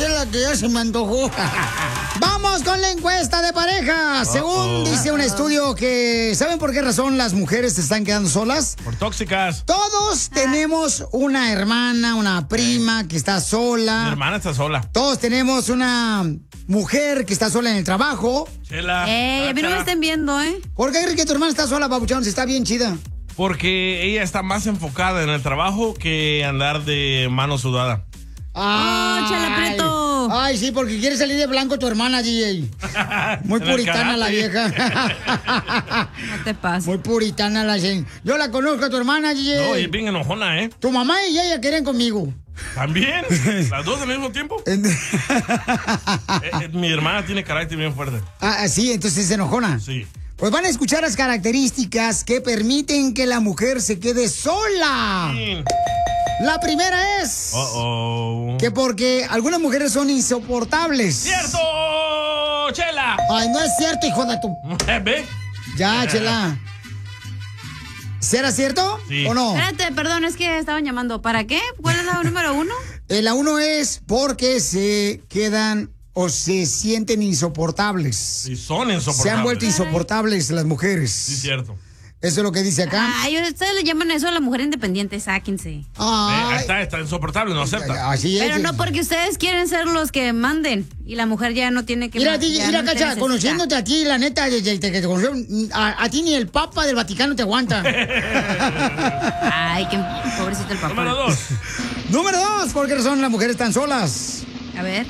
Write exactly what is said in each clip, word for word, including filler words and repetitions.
chela, que ya se me antojó. Vamos con la encuesta de pareja. Según dice un estudio que... ¿Saben por qué razón las mujeres se están quedando solas? Por tóxicas. Todos tenemos una hermana, una prima que está sola. Mi hermana está sola. Todos tenemos una mujer que está sola en el trabajo. Chela. Ey, a mí no me estén viendo, ¿eh? ¿Por qué crees que tu hermana está sola, papuchón? Si está bien chida. Porque ella está más enfocada en el trabajo que andar de mano sudada. ¡Ah, Chela Prieto! Ay, sí, porque quiere salir de blanco tu hermana, D J. Muy En el puritana la karate. vieja. No te pases. Muy puritana la gente. Yo la conozco a tu hermana, D J. No, y es bien enojona, ¿eh? Tu mamá y ella quieren conmigo. ¿También? ¿Las dos al mismo tiempo? Eh, eh, mi hermana tiene carácter bien fuerte. Ah, sí, entonces es enojona. Sí. Pues van a escuchar las características que permiten que la mujer se quede sola. Sí. La primera es Uh-oh. que porque algunas mujeres son insoportables. ¡Cierto, Chela! Ay, no es cierto, hijo de tu... ¿Ve? Ya, Chela. ¿Será cierto Sí. o no? Espérate, perdón, es que estaban llamando. ¿Para qué? ¿Cuál es la número uno? Eh, la uno es porque se quedan o se sienten insoportables. Sí, son insoportables. Se han vuelto insoportables las mujeres. Sí, cierto. Eso es lo que dice acá. Ay, ustedes le llaman eso a la mujer independiente, sáquense. Ve, Ay, ahí está, está insoportable, no acepta. así es. Pero no porque ustedes quieren ser los que manden y la mujer ya no tiene que... Mira, ma- di- ya mira, no te Cacha, necesita. conociéndote a ti, la neta, desde que te conoció, a, a ti ni el Papa del Vaticano te aguanta. Ay, qué pobrecito el papá. Número dos. Número dos, ¿por qué razón las mujeres están solas? A ver.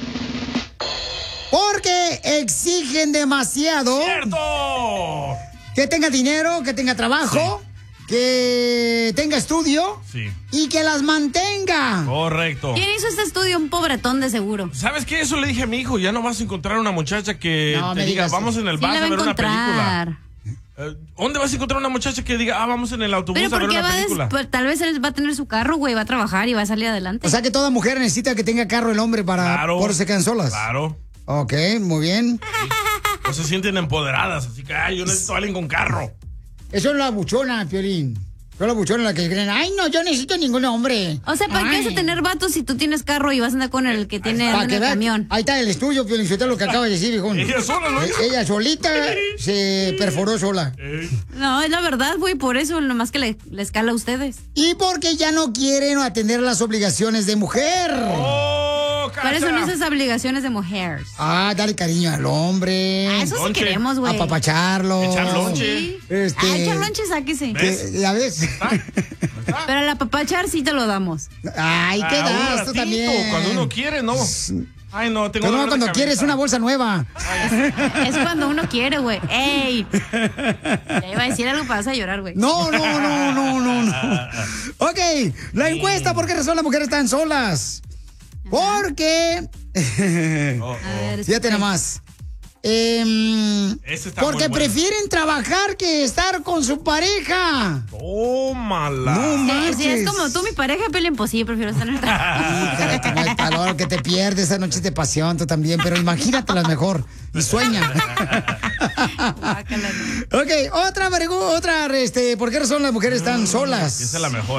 Porque exigen demasiado. ¡Cierto! Que tenga dinero, que tenga trabajo, que tenga estudio Sí. y que las mantenga. Correcto. ¿Quién hizo este estudio? Un pobretón de seguro. ¿Sabes qué? Eso le dije a mi hijo. Ya no vas a encontrar una muchacha que No, te me diga, digas. vamos en el Sí bus la a va a ver una película. encontrar. Eh, ¿Dónde vas a encontrar una muchacha que diga, ah, vamos en el autobús Pero a ver porque una va a des- película? pues, tal vez él va a tener su carro, güey, va a trabajar y va a salir adelante. O sea que toda mujer necesita que tenga carro el hombre para Claro. por eso se quedan solas. Claro. Ok, muy bien. No se sienten empoderadas, así que, ay, yo necesito a alguien con carro. Eso es la buchona, Piolín. Son las buchonas las que creen, ay, no, yo necesito ningún hombre. O sea, ¿para qué vas a tener vatos si tú tienes carro y vas a andar con el que tiene Para en que el vea- camión? Ahí está el estudio, Piolín, eso es lo que acaba de decir, viejón. Ella sola lo hizo. Eh, Ella solita se perforó sola. Ey. No, es la verdad, güey, por eso nomás que le, le escala a ustedes. Y porque ya no quieren atender las obligaciones de mujer. ¡Oh, ¿Cuáles son Cacha! esas obligaciones de mujeres? Ah, dale cariño al hombre. Ah, eso sí lonche. queremos, güey. Apapacharlo. Echar lonche. Sí. Este- Ah, echar lonche, sáquese. ¿Ves? Que- ¿Ya ves? Pero al apapachar sí te lo damos. Ay, ¿qué Ah, un das? Tú ratito, Cuando también. uno quiere, no. Ay, no, tengo Pero no, dolor de cuando cabeza. quieres una bolsa nueva. Es cuando uno quiere, güey. ¡Ey! Ya iba a decir algo, vas a llorar, güey. No, no, no, no, no, no. Ok, la encuesta, ¿por qué razón las mujeres están solas? Porque... Oh, oh. A ver, Fíjate nada más. Em, Ese está porque muy bueno. prefieren trabajar que estar con su pareja. Tómala. No Sí, manches. si es como tú, mi pareja, Pelín, pues sí, prefiero estar en el trabajo. Hija de tu madre, calor, que te pierdes esa noche de pasión tú también, pero imagínatelas mejor y sueña. Guácala, no. Ok, otra vergu- otra, este, ¿por qué razón las mujeres están solas? Esa es la mejor.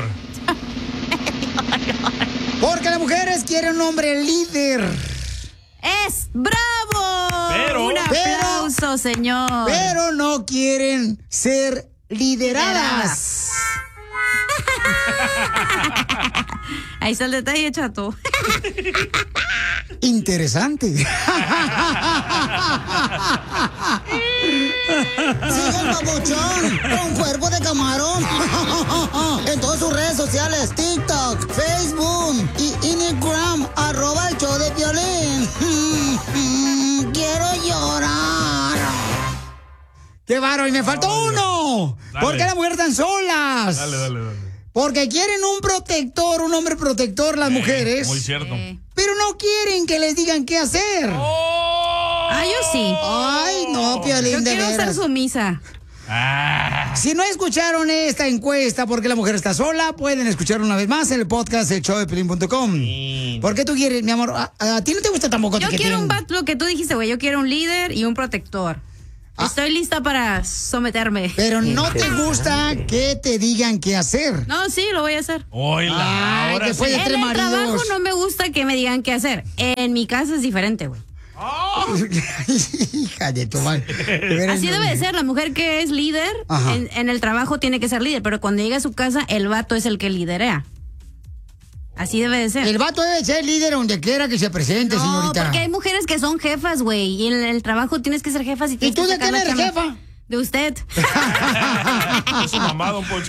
Porque las mujeres quieren un hombre líder. ¡Es bravo! Pero- Un pero- aplauso, señor. Pero no quieren ser lideradas. Ahí está el detalle, chato. Interesante. Sigue el babuchón con cuerpo de camarón. En todas sus redes sociales, TikTok, Facebook y Instagram, arroba el show de Piolín. Quiero llorar. ¡Qué bárbaro! ¡Y me faltó Ay, uno! dale. ¿Por qué las mujeres están solas? Dale, dale, dale. Porque quieren un protector, un hombre protector las mujeres. Muy cierto. Eh. Pero no quieren que les digan qué hacer. ¡Oh! Ah, yo sí. Ay, no, Piolín, Yo de quiero ser veras. sumisa. Ah. Si no escucharon esta encuesta porque la mujer está sola, pueden escucharla una vez más en el podcast el show de piolín punto com. Sí. ¿Por qué tú quieres, mi amor? A, a ti no te gusta tampoco. Yo que quiero te- un vato, lo que tú dijiste, güey. Yo quiero un líder y un protector. Estoy lista para someterme. Pero no te gusta que te digan qué hacer. No, sí, lo voy a hacer. Oila, Ay, después de En tres el maridos. trabajo no me gusta que me digan qué hacer. En mi casa es diferente, güey. Hija de tu madre. Así debe de ser. La mujer que es líder en, en el trabajo tiene que ser líder, pero cuando llega a su casa, el vato es el que liderea. Así debe de ser. El vato debe ser líder donde quiera que se presente, no, señorita. porque hay mujeres que son jefas, güey. Y en el trabajo tienes que ser jefas. ¿Y, ¿Y tú de quién eres jefa? De usted. Es su mamá, don Poncho.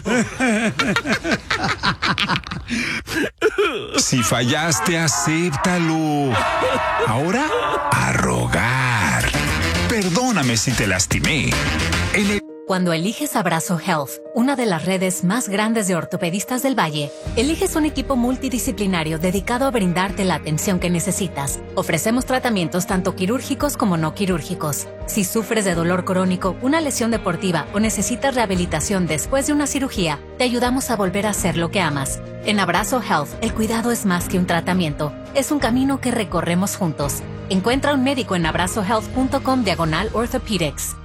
Si fallaste, acéptalo. Ahora, a rogar. Perdóname si te lastimé. En el... Cuando eliges Abrazo Health, una de las redes más grandes de ortopedistas del Valle, eliges un equipo multidisciplinario dedicado a brindarte la atención que necesitas. Ofrecemos tratamientos tanto quirúrgicos como no quirúrgicos. Si sufres de dolor crónico, una lesión deportiva o necesitas rehabilitación después de una cirugía, te ayudamos a volver a hacer lo que amas. En Abrazo Health, el cuidado es más que un tratamiento, es un camino que recorremos juntos. Encuentra un médico en abrazohealth.com diagonal orthopedics.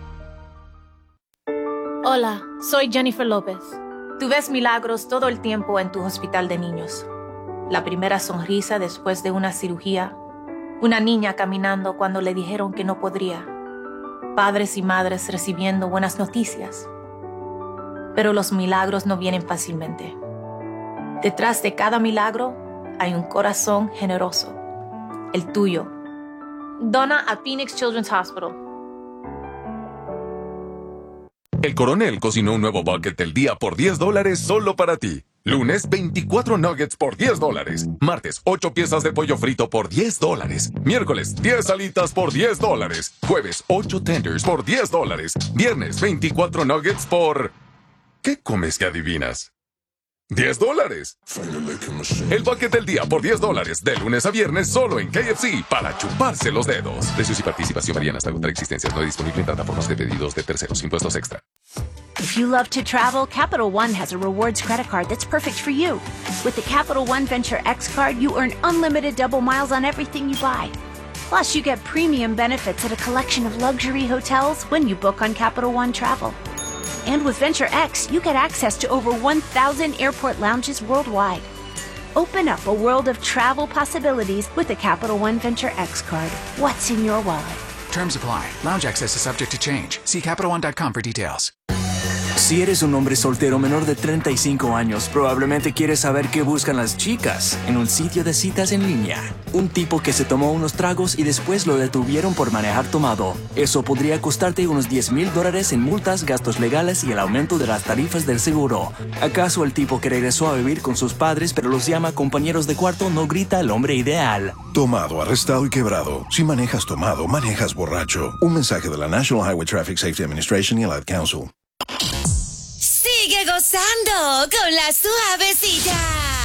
Hola, soy Jennifer López. Tú ves milagros todo el tiempo en tu hospital de niños. La primera sonrisa después de una cirugía. Una niña caminando cuando le dijeron que no podría. Padres y madres recibiendo buenas noticias. Pero los milagros no vienen fácilmente. Detrás de cada milagro hay un corazón generoso. El tuyo. Dona a Phoenix Children's Hospital. El Coronel cocinó un nuevo bucket del día por diez dólares solo para ti. Lunes, veinticuatro nuggets por diez dólares. Martes, ocho piezas de pollo frito por diez dólares. Miércoles, diez alitas por diez dólares. Jueves, ocho tenders por diez dólares. Viernes, veinticuatro nuggets por... ¿Qué comes que adivinas? diez dólares. El bucket del día por diez dólares. De lunes a viernes solo en K F C para chuparse los dedos. Precios y participación varían hasta agotar existencias. No disponible en plataformas de pedidos de terceros. Impuestos extra. If you love to travel, Capital One has a rewards credit card that's perfect for you. With the Capital One Venture X card, you earn unlimited double miles on everything you buy. Plus, you get premium benefits at a collection of luxury hotels when you book on Capital One Travel. And with Venture X, you get access to over one thousand airport lounges worldwide. Open up a world of travel possibilities with the Capital One Venture X card. What's in your wallet? Terms apply. Lounge access is subject to change. See Capital One dot com for details. Si eres un hombre soltero menor de treinta y cinco años, probablemente quieres saber qué buscan las chicas en un sitio de citas en línea. Un tipo que se tomó unos tragos y después lo detuvieron por manejar tomado. Eso podría costarte unos diez mil dólares en multas, gastos legales y el aumento de las tarifas del seguro. ¿Acaso el tipo que regresó a vivir con sus padres pero los llama compañeros de cuarto no grita al hombre ideal? Tomado, arrestado y quebrado. Si manejas tomado, manejas borracho. Un mensaje de la National Highway Traffic Safety Administration y el Ad Council. Sigue gozando con la suavecita.